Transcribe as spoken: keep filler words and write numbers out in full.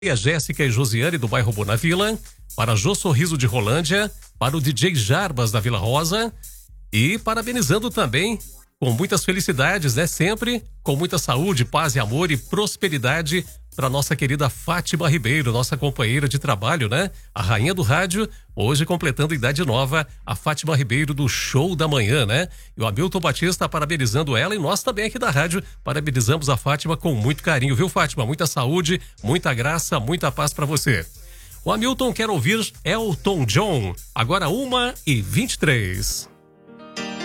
E a Jéssica e Josiane do bairro Bonavila, para Jô Sorriso de Rolândia, para o D J Jarbas da Vila Rosa e parabenizando também com muitas felicidades, né? Sempre com muita saúde, paz e amor e prosperidade para nossa querida Fátima Ribeiro, nossa companheira de trabalho, né? A rainha do rádio, hoje completando idade nova, a Fátima Ribeiro do Show da Manhã, né? E o Hamilton Batista parabenizando ela e nós também aqui da rádio parabenizamos a Fátima com muito carinho, viu, Fátima? Muita saúde, muita graça, muita paz para você. O Hamilton quer ouvir Elton John, agora uma e vinte e três.